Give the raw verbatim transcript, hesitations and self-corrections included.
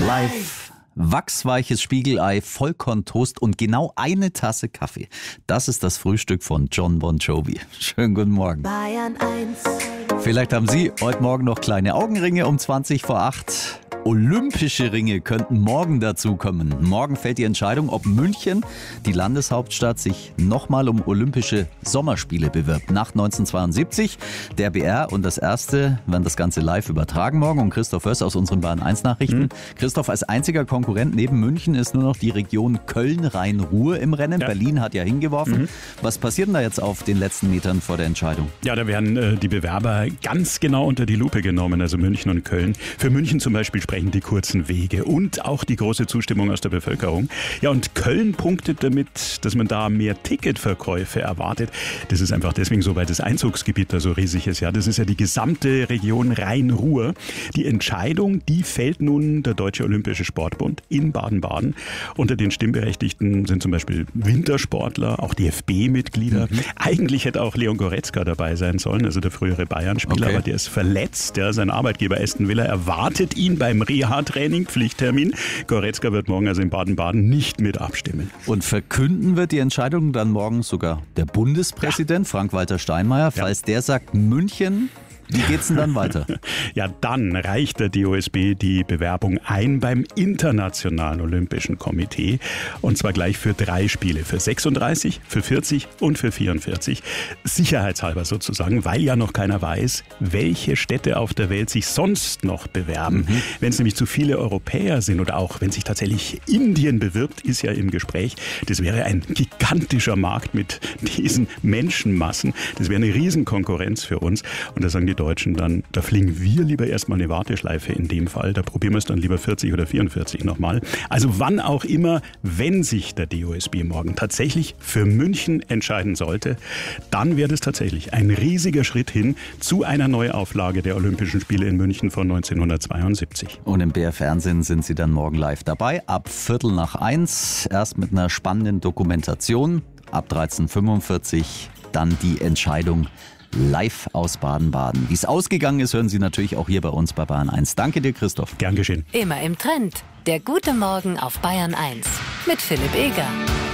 live. Wachsweiches Spiegelei, Vollkorntoast und genau eine Tasse Kaffee. Das ist das Frühstück von Jon Bon Jovi. Schönen guten Morgen. Bayern eins. Vielleicht haben Sie heute Morgen noch kleine Augenringe um zwanzig vor acht. Olympische Ringe könnten morgen dazukommen. Morgen fällt die Entscheidung, ob München, die Landeshauptstadt, sich nochmal um Olympische Sommerspiele bewirbt. Nach neunzehnhundertzweiundsiebzig. Der B R und das Erste werden das Ganze live übertragen morgen. Und Christoph Höss aus unseren Bayern eins Nachrichten. Mhm. Christoph, als einziger Konkurrent neben München ist nur noch die Region Köln-Rhein-Ruhr im Rennen. Ja. Berlin hat ja hingeworfen. Mhm. Was passiert denn da jetzt auf den letzten Metern vor der Entscheidung? Ja, da werden äh, die Bewerber ganz genau unter die Lupe genommen, also München und Köln. Für München zum Beispiel sprechen die kurzen Wege und auch die große Zustimmung aus der Bevölkerung. Ja, und Köln punktet damit, dass man da mehr Ticketverkäufe erwartet. Das ist einfach deswegen so, weil das Einzugsgebiet da so riesig ist. Ja, das ist ja die gesamte Region Rhein-Ruhr. Die Entscheidung, die fällt nun der Deutsche Olympische Sportbund in Baden-Baden. Unter den Stimmberechtigten sind zum Beispiel Wintersportler, auch D F B-Mitglieder. Mhm. Eigentlich hätte auch Leon Goretzka dabei sein sollen, also der frühere Bayern-Spieler, okay. Aber der ist verletzt. Ja, sein Arbeitgeber Aston Villa erwartet ihn beim Reha-Training, Pflichttermin. Goretzka wird morgen also in Baden-Baden nicht mit abstimmen. Und verkünden wird die Entscheidung dann morgen sogar der Bundespräsident, ja. Frank-Walter Steinmeier. Falls ja. der sagt, München... Wie geht's denn dann weiter? Ja, dann reicht der D O S B die Bewerbung ein beim Internationalen Olympischen Komitee. Und zwar gleich für drei Spiele. Für sechsunddreißig, für vierzig und für vierundvierzig. Sicherheitshalber sozusagen, weil ja noch keiner weiß, welche Städte auf der Welt sich sonst noch bewerben. Mhm. Wenn es nämlich zu viele Europäer sind oder auch wenn sich tatsächlich Indien bewirbt, ist ja im Gespräch. Das wäre ein gigantischer Markt mit diesen Menschenmassen. Das wäre eine Riesenkonkurrenz für uns. Und da sagen die Deutschen dann, da fliegen wir lieber erstmal eine Warteschleife in dem Fall. Da probieren wir es dann lieber vierzig oder vierundvierzig nochmal. Also wann auch immer, wenn sich der D O S B morgen tatsächlich für München entscheiden sollte, dann wäre das tatsächlich ein riesiger Schritt hin zu einer Neuauflage der Olympischen Spiele in München von neunzehnhundertzweiundsiebzig. Und im B R-Fernsehen sind Sie dann morgen live dabei, ab Viertel nach eins. Erst mit einer spannenden Dokumentation, ab dreizehn Uhr fünfundvierzig dann die Entscheidung live aus Baden-Baden. Wie es ausgegangen ist, hören Sie natürlich auch hier bei uns bei Bayern eins. Danke dir, Christoph. Gern geschehen. Immer im Trend. Der gute Morgen auf Bayern eins mit Philipp Eger.